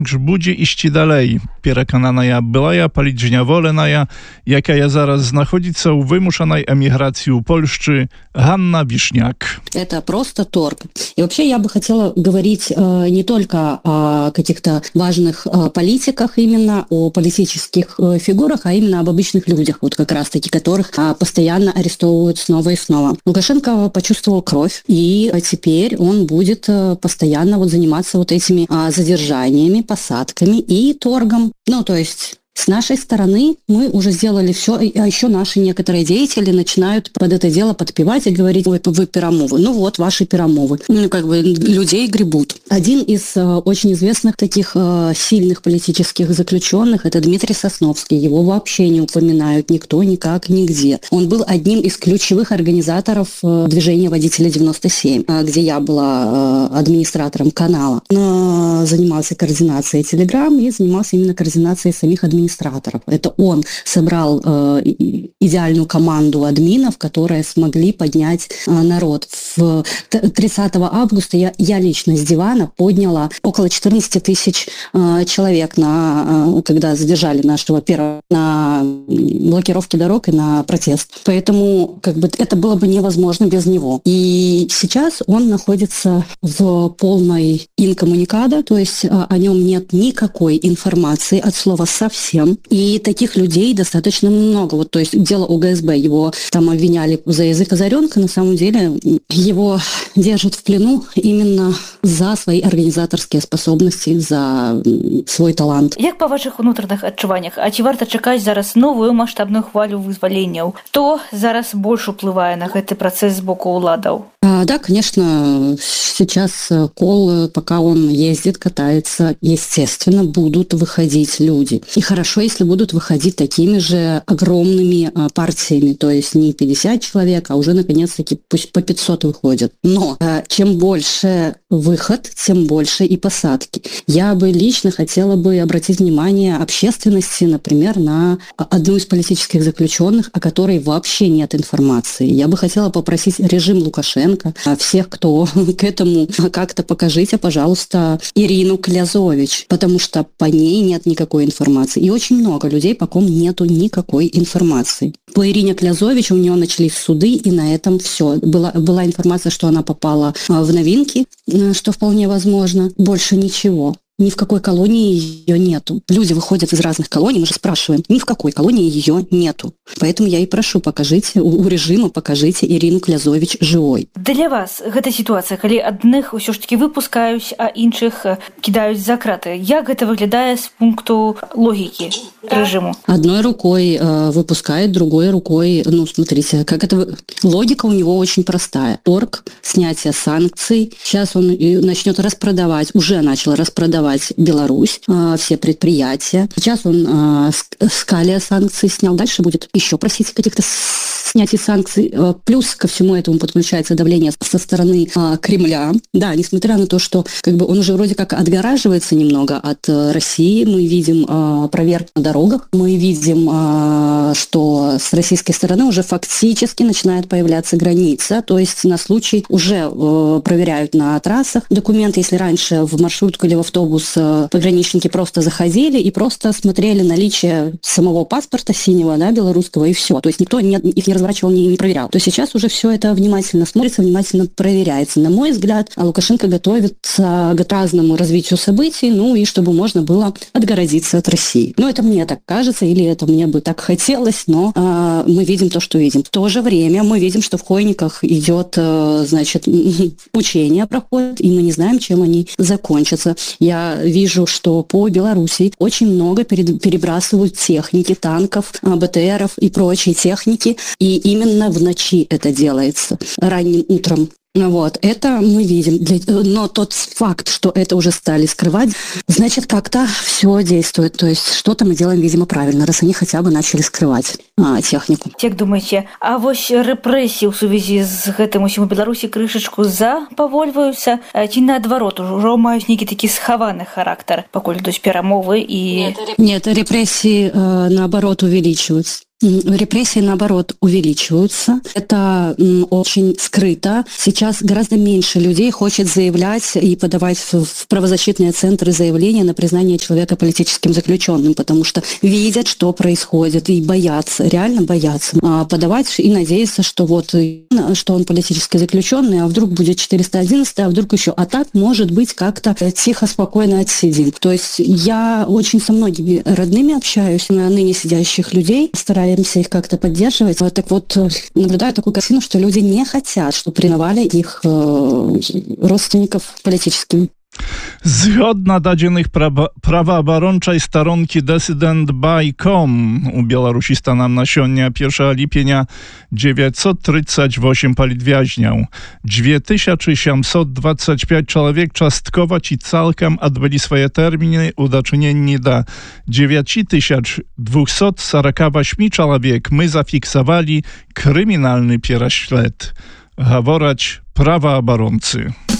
Ж будзе ісці далей. Перакананая былая палітжня воленая, якая зараз знаходится ў вымушанай эміграцыі ў Польшчы, Ганна Вишняк. Это просто торг. И вообще я бы хотела говорить не только о каких-то важных политиках, именно о политических фигурах, а именно об обычных людях, вот как раз-таки которых постоянно арестовывают снова и снова. Лукашенко почувствовал кровь, и теперь он будет постоянно вот заниматься вот этими задержаниями, посадками и торгом. Ну, то есть с нашей стороны мы уже сделали все, а еще наши некоторые деятели начинают под это дело подпевать и говорить: ой, вы пиромовы. Ну вот, ваши пиромовы. Ну, как бы людей гребут. Один из очень известных таких сильных политических заключенных — это Дмитрий Сосновский. Его вообще не упоминают никто, никак, нигде. Он был одним из ключевых организаторов движения «Водители 97», где я была администратором канала. Он занимался координацией Telegram и занимался именно координацией самих администраторов. Это он собрал идеальную команду админов, которые смогли поднять народ. 30 августа я лично с дивана подняла около 14 тысяч человек, когда задержали нашего первого на блокировке дорог и на протест. Поэтому это было бы невозможно без него. И сейчас он находится в полной инкоммуникадо, то есть о нем нет никакой информации от слова совсем. И таких людей достаточно много. Вот, то есть дело УГСБ, его там обвиняли за язык озаренка, на самом деле его держат в плену именно за свои организаторские способности, за свой талант. Як па ваших внутренних адчуваннях, а ці варта чакаць зараз новую масштабную хвалю вызваленняў? Хто зараз больш уплывае на гэты працэс з боку ўладаў? Да, конечно, сейчас Кол, пока он ездит, катается, естественно, будут выходить люди. И хорошо, если будут выходить такими же огромными партиями, то есть не 50 человек, а уже, наконец-таки, пусть по 500 выходят. Но чем больше выход, тем больше и посадки. Я бы лично хотела бы обратить внимание общественности, например, на одну из политических заключенных, о которой вообще нет информации. Я бы хотела попросить режим Лукашенко, всех, кто к этому как-то покажите, пожалуйста, Ирину Клязович, потому что по ней нет никакой информации. И очень много людей, по ком нету никакой информации. По Ирине Клязович у нее начались суды, и на этом все. Была информация, что она попала в новинки, что вполне возможно. Больше ничего. Ни в какой колонии ее нету. Люди выходят из разных колоний, мы же спрашиваем, ни в какой колонии ее нету. Поэтому я и прошу, покажите, у режима покажите Ирину Клязович живой. Для вас гэта ситуация, калі адных ўсё ж таки выпускаюць, а іншых кидаюць за краты. Як гэта выглядае с пункту логики режиму? Одной рукой выпускает, другой рукой, смотрите, как это... Логика у него очень простая. Торг, снятие санкций. Сейчас он начнет распродавать, уже начал распродавать Беларусь, все предприятия. Сейчас он с Калия санкции снял. Дальше будет еще просить каких-то снятий санкций. Плюс ко всему этому подключается давление со стороны Кремля. Да, несмотря на то, что он уже вроде как отгораживается немного от России. Мы видим проверку на дорогах. Мы видим, что с российской стороны уже фактически начинает появляться граница. То есть на случай уже проверяют на трассах документы. Если раньше в маршрутку или в автобус пограничники просто заходили и просто смотрели наличие самого паспорта синего, да, белорусского, и все. То есть никто их не разворачивал, не проверял. То сейчас уже все это внимательно смотрится, внимательно проверяется. На мой взгляд, Лукашенко готовится к разному развитию событий, и чтобы можно было отгородиться от России. Это мне так кажется, или это мне бы так хотелось, но мы видим то, что видим. В то же время мы видим, что в Хойниках идет, учения проходят, и мы не знаем, чем они закончатся. Я вижу, что по Беларуси очень много перебрасывают техники, танков, БТРов и прочей техники. И именно в ночи это делается, ранним утром. Это мы видим. Но тот факт, что это уже стали скрывать, значит, как-то все действует. То есть что-то мы делаем, видимо, правильно, раз они хотя бы начали скрывать технику. Як думаете, а вось рэпрэсіі ў сувязі з гэтым усім у Беларусі крышачку запавольваюцца, ці наадварот, ужо маюць нейкі такі схаваны характар, пакуль ідуць перамовы і... Нет, репрессии, наоборот, увеличиваются. Репрессии, наоборот, увеличиваются. Это очень скрыто. Сейчас гораздо меньше людей хочет заявлять и подавать в правозащитные центры заявления на признание человека политическим заключенным, потому что видят, что происходит, и боятся, реально боятся подавать и надеяться, что что он политически заключенный, а вдруг будет 411, а вдруг еще. А так, может быть, как-то тихо, спокойно отсидим. То есть я очень со многими родными общаюсь, на ныне сидящих людей, стараюсь их как-то поддерживать. Так вот, наблюдаю такую картину, что люди не хотят, чтобы признавали их родственников политическими. Zgodna dadzienych prawaobrończej staronki Dissident.com u Białorusista nam na sсегодня 1 липня 938 politwiaźniów. 2725 człowiek czastkowo i całkiem odbyli swoje terminy udaczynieni do 9248 człowiek my zafiksowali kryminalny pierśled. Gaworać prawaobrońcy.